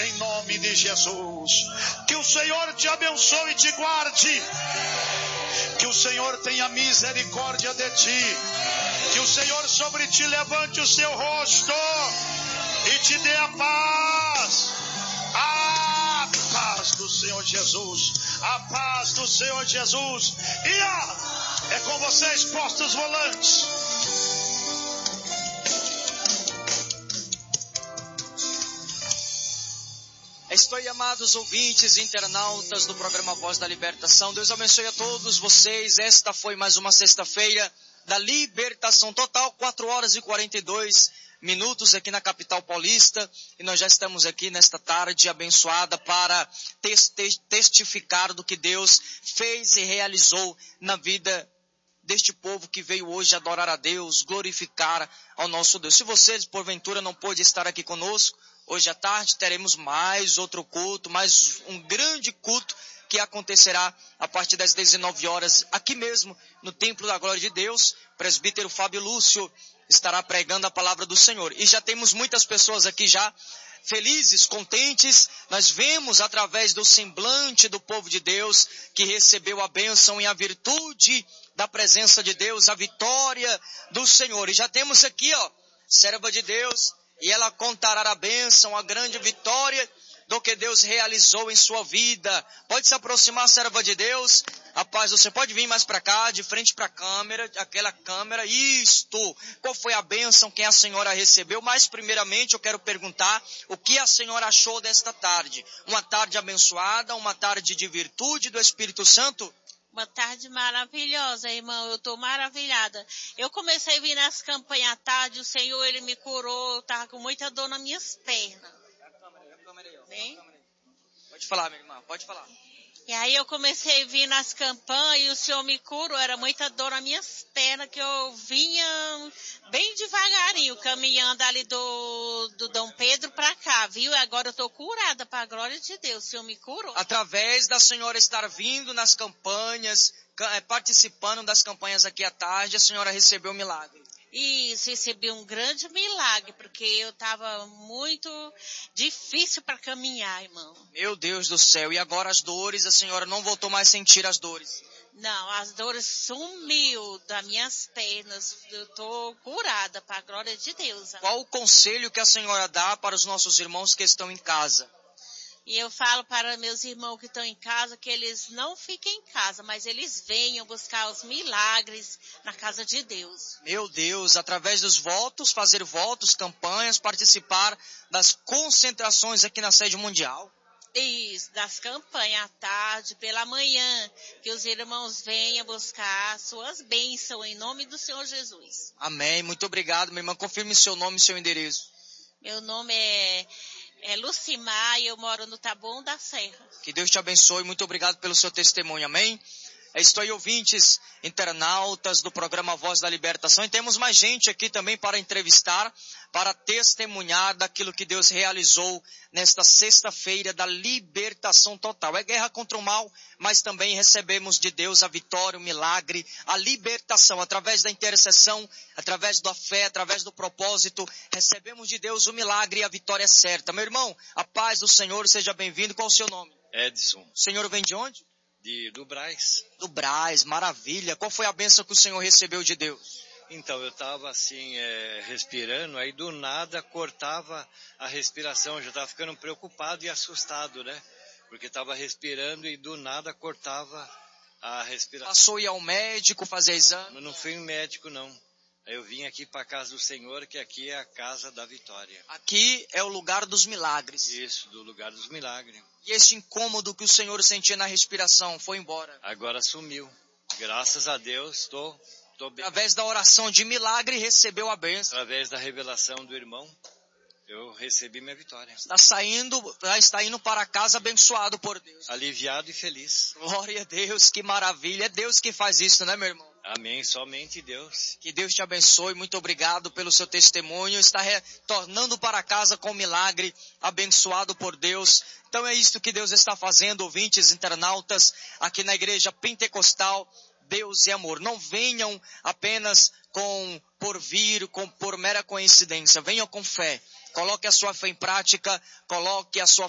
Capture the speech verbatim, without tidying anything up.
em nome de Jesus. Que o Senhor te abençoe e te guarde. Que o Senhor tenha misericórdia de ti. Que o Senhor sobre ti levante o seu rosto e te dê a paz. A paz do Senhor Jesus. A paz do Senhor Jesus. E a, é com vocês, postos volantes. Estou aí, amados ouvintes, internautas do programa Voz da Libertação. Deus abençoe a todos vocês. Esta foi mais uma sexta-feira da Libertação Total, quatro horas e quarenta e dois minutos aqui na capital paulista. E nós já estamos aqui nesta tarde abençoada para testificar do que Deus fez e realizou na vida deste povo que veio hoje adorar a Deus, glorificar ao nosso Deus. Se você, porventura, não pôde estar aqui conosco, hoje à tarde teremos mais outro culto, mais um grande culto que acontecerá a partir das dezenove horas, aqui mesmo, no Templo da Glória de Deus. O presbítero Fábio Lúcio estará pregando a palavra do Senhor. E já temos muitas pessoas aqui já felizes, contentes. Nós vemos através do semblante do povo de Deus que recebeu a bênção e a virtude da presença de Deus, a vitória do Senhor. E já temos aqui, ó, serva de Deus, e ela contará a bênção, a grande vitória do que Deus realizou em sua vida. Pode se aproximar, serva de Deus. Rapaz, você pode vir mais para cá, de frente para a câmera, aquela câmera. Isto, qual foi a bênção que a senhora recebeu? Mas primeiramente eu quero perguntar o que a senhora achou desta tarde. Uma tarde abençoada, uma tarde de virtude do Espírito Santo? Uma tarde maravilhosa, irmão. Eu estou maravilhada. Eu comecei a vir nas campanhas à tarde, o Senhor, Ele me curou. Eu estava com muita dor nas minhas pernas. A câmera, a câmera aí, ó. Bem? A câmera aí. Pode falar, minha irmã, pode falar. E aí eu comecei a vir nas campanhas e o Senhor me curou. Era muita dor nas minhas pernas, que eu vinha bem devagarinho, caminhando ali do, do Dom Pedro para cá, viu? E agora eu estou curada, para a glória de Deus. O Senhor me curou. Através da senhora estar vindo nas campanhas, participando das campanhas aqui à tarde, a senhora recebeu o milagre. Isso, recebi um grande milagre, porque eu estava muito difícil para caminhar, irmão. Meu Deus do céu, e agora as dores, a senhora não voltou mais a sentir as dores? Não, as dores sumiu das minhas pernas, eu estou curada, para a glória de Deus. Qual o conselho que a senhora dá para os nossos irmãos que estão em casa? E eu falo para meus irmãos que estão em casa que eles não fiquem em casa, mas eles venham buscar os milagres na casa de Deus. Meu Deus, através dos votos, fazer votos, campanhas, participar das concentrações aqui na sede mundial. Isso, das campanhas à tarde, pela manhã, que os irmãos venham buscar suas bênçãos em nome do Senhor Jesus. Amém, muito obrigado, minha irmã. Confirme seu nome e seu endereço. Meu nome é... É Lucimar e eu moro no Taboão da Serra. Que Deus te abençoe, muito obrigado pelo seu testemunho, amém? Estou aí, ouvintes, internautas do programa Voz da Libertação, e temos mais gente aqui também para entrevistar, para testemunhar daquilo que Deus realizou nesta sexta-feira da libertação total. É guerra contra o mal, mas também recebemos de Deus a vitória, o milagre, a libertação, através da intercessão, através da fé, através do propósito, recebemos de Deus o milagre e a vitória certa. Meu irmão, a paz do Senhor, seja bem-vindo. Qual o seu nome? Edson. O senhor vem de onde? De, do Brás. Do Brás, maravilha. Qual foi a bênção que o senhor recebeu de Deus? Então, eu estava assim, é, respirando, aí do nada cortava a respiração. Eu já estava ficando preocupado e assustado, né? Porque estava respirando e do nada cortava a respiração. Passou a ir ao médico fazer exame? Não, não fui um médico, não. Eu vim aqui para a casa do Senhor, que aqui é a casa da vitória. Aqui é o lugar dos milagres. Isso, do lugar dos milagres. E esse incômodo que o Senhor sentia na respiração foi embora? Agora sumiu. Graças a Deus, estou tô bem. Através da oração de milagre, recebeu a bênção. Através da revelação do irmão, eu recebi minha vitória. Está saindo, está indo para casa abençoado por Deus. Aliviado e feliz. Glória a Deus, que maravilha. É Deus que faz isso, né, meu irmão? Amém, somente Deus. Que Deus te abençoe, muito obrigado pelo seu testemunho, está retornando para casa com milagre, abençoado por Deus. Então é isso que Deus está fazendo, ouvintes, internautas, aqui na igreja pentecostal, Deus é amor. Não venham apenas com por vir, com, por mera coincidência, venham com fé. Coloque a sua fé em prática, coloque a sua